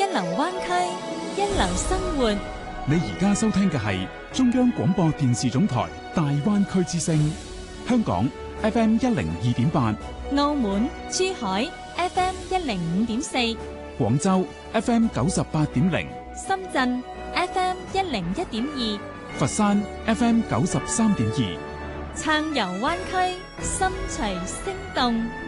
流灣區，一流生活。 你而家收聽嘅係中央廣播電視總台大灣區之聲，香港 FM 102.8， 澳門、珠海 FM 105.4， 廣州 FM 98.0， 深圳 FM 101.2， 佛山 FM 93.2。 暢遊灣區，心隨聲動。